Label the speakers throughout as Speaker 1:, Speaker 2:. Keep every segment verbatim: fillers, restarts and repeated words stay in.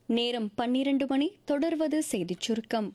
Speaker 1: நேரம் பன்னிரண்டு மணி. தொடர்வது செய்திச் சுருக்கம்.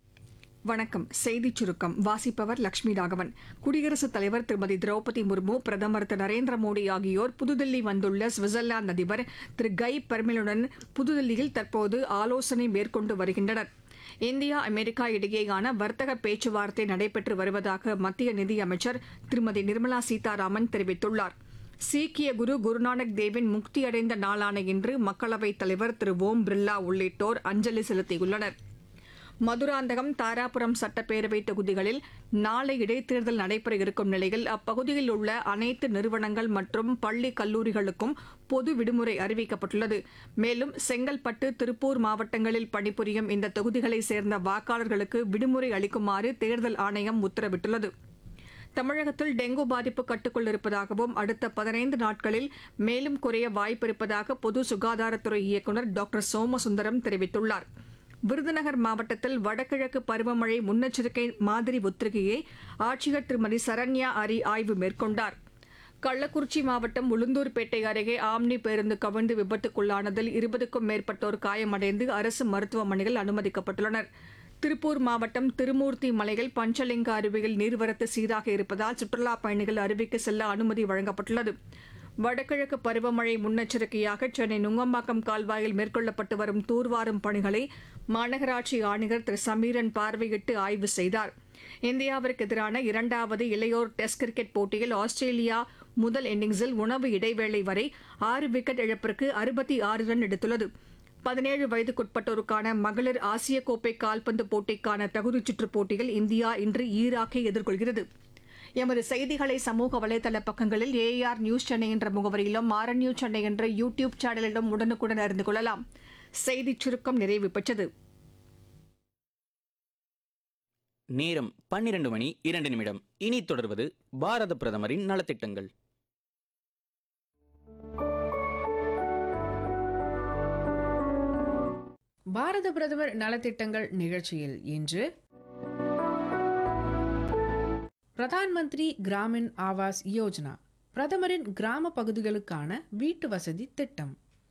Speaker 2: வணக்கம். செய்திச் சுருக்கம் வாசிப்பவர் லட்சுமி ராகவன். குடியரசுத் தலைவர் திருமதி திரௌபதி முர்மு, பிரதமர் திரு நரேந்திர மோடி ஆகியோர் புதுதில்லி வந்துள்ள சுவிட்சர்லாந்து அதிபர் திரு கை பெர்மெலுடன் புதுதில்லியில் தற்போது ஆலோசனை மேற்கொண்டு வருகின்றனர். இந்தியா அமெரிக்கா இடையேயான வர்த்தக பேச்சுவார்த்தை நடைபெற்று வருவதாக மத்திய நிதியமைச்சர் திருமதி நிர்மலா சீதாராமன் தெரிவித்துள்ளார். சீக்கிய குரு குருநானக் தேவின் முக்தியடைந்த நாளான இன்று மக்களவைத் தலைவர் திரு ஓம் பிர்லா உள்ளிட்டோர் அஞ்சலி செலுத்தியுள்ளனர். மதுராந்தகம், தாராபுரம் சட்டப்பேரவை தொகுதிகளில் நாளை இடைத்தேர்தல் நடைபெற இருக்கும் நிலையில் அப்பகுதியில் உள்ள அனைத்து நிறுவனங்கள் மற்றும் பள்ளி கல்லூரிகளுக்கும் பொது விடுமுறை அறிவிக்கப்பட்டுள்ளது. மேலும் செங்கல்பட்டு, திருப்பூர் மாவட்டங்களில் பணிபுரியும் இந்த தொகுதிகளைச் சேர்ந்த வாக்காளர்களுக்கு விடுமுறை அளிக்குமாறு தேர்தல் ஆணையம் உத்தரவிட்டுள்ளது. தமிழகத்தில் டெங்கு பாதிப்பு கட்டுக்குள் இருப்பதாகவும் அடுத்த பதினைந்து நாட்களில் மேலும் குறைய வாய்ப்பிருப்பதாக பொது சுகாதாரத்துறை இயக்குநர் டாக்டர் சோமசுந்தரம் தெரிவித்துள்ளார். விருதுநகர் மாவட்டத்தில் வடகிழக்கு பருவமழை முன்னெச்சரிக்கை மாதிரி ஒத்திகையை ஆட்சியர் திருமதி சரண்யா அரி ஆய்வு மேற்கொண்டார். கள்ளக்குறிச்சி மாவட்டம் உளுந்தூர்பேட்டை அருகே ஆம்னி பேருந்து கவிழ்ந்து விபத்துக்குள்ளானதில் இருபதுக்கும் மேற்பட்டோர் காயமடைந்து அரசு மருத்துவமனையில் அனுமதிக்கப்பட்டுள்ளனர். திருப்பூர் மாவட்டம் திருமூர்த்தி மலையில் பஞ்சலிங்க அருவியில் நீர்வரத்து சீராக இருப்பதால் சுற்றுலாப் பயணிகள் அருவிக்கு செல்ல அனுமதி வழங்கப்பட்டுள்ளது. வடகிழக்கு பருவமழை முன்னெச்சரிக்கையாக சென்னை நுங்கம்பாக்கம் கால்வாயில் மேற்கொள்ளப்பட்டு வரும் தூர்வாரும் பணிகளை மாநகராட்சி ஆணையர் திரு சமீரன் பார்வையிட்டு ஆய்வு செய்தார். இந்தியாவிற்கு எதிரான இரண்டாவது இளையோர் டெஸ்ட் கிரிக்கெட் போட்டியில் ஆஸ்திரேலியா முதல் இன்னிங்ஸில் உணவு இடைவேளை வரை ஆறு விக்கெட் இழப்பிற்கு அறுபத்தி ஆறு ரன் எடுத்துள்ளது. பதினேழு வயதுக்குட்பட்டோருக்கான மகளிர் ஆசிய கோப்பை கால்பந்து போட்டிக்கான தகுதிச்சுற்றுப் போட்டியில் இந்தியா இன்று ஈராக்கை எதிர்கொள்கிறது. எமது செய்திகளை சமூக வலைதள பக்கங்களில் ஏஆர் நியூஸ் சென்னை என்ற முகவரியிலும் ஆர்என் நியூஸ் சென்னை என்ற யூ டியூப் சேனலிலும் உடனுக்குடன் அறிந்து கொள்ளலாம். செய்திச் சுருக்கம் நிறைவு பெற்றது.
Speaker 3: நேரம் பன்னிரண்டு மணி இரண்டு நிமிடம். இனி தொடர்வது பாரத பிரதமரின் நலத்திட்டங்கள்.
Speaker 4: பாரத பிரதமர் நலத்திட்டங்கள் நிகழ்ச்சியில் இன்று பிரதான் மந்திரி கிராமின் ஆவாஸ் யோஜனா, பிரதமரின் கிராம பகுதிகளுக்கான வீட்டு வசதி திட்டம்.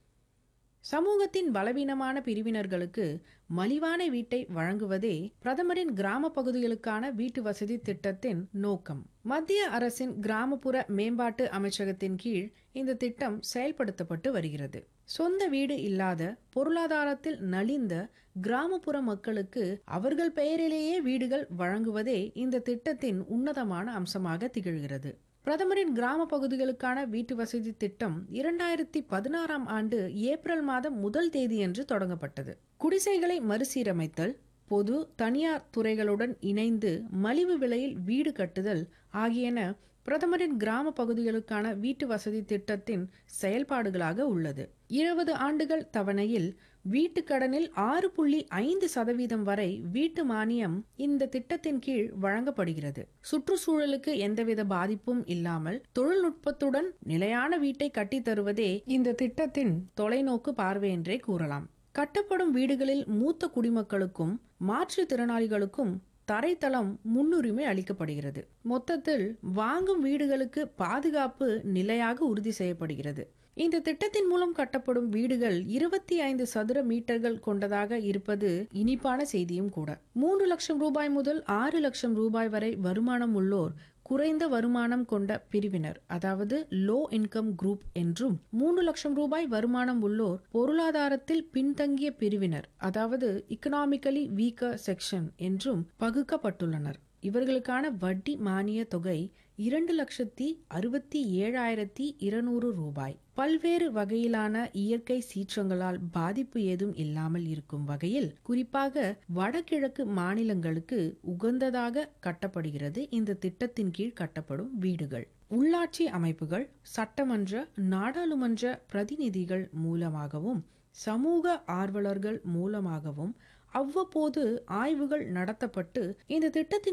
Speaker 4: சமூகத்தின் பலவீனமான பிரிவினர்களுக்கு மலிவான வீட்டை வழங்குவதே பிரதமரின் கிராம பகுதிகளுக்கான வீட்டு வசதி திட்டத்தின் நோக்கம். மத்திய அரசின் கிராமப்புற மேம்பாட்டு அமைச்சகத்தின் கீழ் இந்த திட்டம் செயல்படுத்தப்பட்டு வருகிறது. சொந்த வீடு இல்லாத, பொருளாதாரத்தில் நலிந்த கிராமப்புற மக்களுக்கு அவர்கள் பெயரிலேயே வீடுகள் வழங்குவதே இந்த திட்டத்தின் உன்னதமான அம்சமாக திகழ்கிறது. பிரதமரின் கிராம பகுதிகளுக்கான வீட்டு வசதி திட்டம் இரண்டாயிரத்தி பதினாறாம் ஆண்டு ஏப்ரல் மாதம் முதல் தேதியன்று தொடங்கப்பட்டது. குடிசைகளை மறுசீரமைத்தல், பொது தனியார் துறைகளுடன் இணைந்து மலிவு விலையில் வீடு கட்டுதல் ஆகியன பிரதமரின் கிராம பகுதிகளுக்கான வீட்டு வசதி திட்டத்தின் செயல்பாடுகளாக உள்ளது. இருபது ஆண்டுகள் தவணையில் வீட்டு கடனில் ஆறு புள்ளி ஐந்து சதவீதம் வரை வீட்டு மானியம் இந்த திட்டத்தின் கீழ் வழங்கப்படுகிறது. சுற்றுச்சூழலுக்கு எந்தவித பாதிப்பும் இல்லாமல் தொழில்நுட்பத்துடன் நிலையான வீட்டை கட்டித் தருவதே இந்த திட்டத்தின் தொலைநோக்கு பார்வை என்றே கூறலாம். கட்டப்படும் வீடுகளில் மூத்த குடிமக்களுக்கும் மாற்றுத்திறனாளிகளுக்கும் தரைத்தளம் முன்னுரிமை அளிக்கப்படுகிறது. மொத்தத்தில் வாங்கும் வீடுகளுக்கு பாதுகாப்பு நிலையாக உறுதி செய்யப்படுகிறது. இந்த திட்டத்தின் மூலம் கட்டப்படும் வீடுகள் இருபத்தி ஐந்து சதுர மீட்டர்கள் கொண்டதாக இருப்பது இனிப்பான செய்தியும் கூட. மூன்று லட்சம் ரூபாய் முதல் ஆறு லட்சம் ரூபாய் வரை வருமானம் உள்ளோர் குறைந்த வருமானம் கொண்ட பிரிவினர், அதாவது லோ இன்கம் குரூப் என்றும், மூன்று லட்சம் ரூபாய் வருமானம் உள்ளோர் பொருளாதாரத்தில் பின்தங்கிய பிரிவினர், அதாவது இக்கனாமிக்கலி வீக்கர் செக்ஷன் என்றும் பகுக்கப்பட்டுள்ளனர். இவர்களுக்கான வட்டி மானிய தொகை இரண்டு லட்சத்தி அறுபத்தி ஏழாயிரத்தி இருநூறு ரூபாய். பல்வேறு வகையிலான இயற்கை சீற்றங்களால் பாதிப்பு ஏதும் இல்லாமல் இருக்கும் வகையில் குறிப்பாக வடகிழக்கு மாநிலங்களுக்கு உகந்ததாக கட்டப்படுகிறது இந்த திட்டத்தின் கீழ் கட்டப்படும் வீடுகள். உள்ளாட்சி அமைப்புகள், சட்டமன்ற, நாடாளுமன்ற பிரதிநிதிகள் மூலமாகவும் சமூக ஆர்வலர்கள் மூலமாகவும் அவ்வப்போது ஆய்வுகள் நடத்தப்பட்டு இந்த திட்டத்தின்